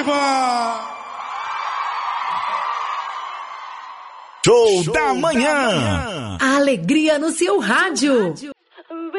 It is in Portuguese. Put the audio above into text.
viva! Show da manhã. A alegria no seu rádio.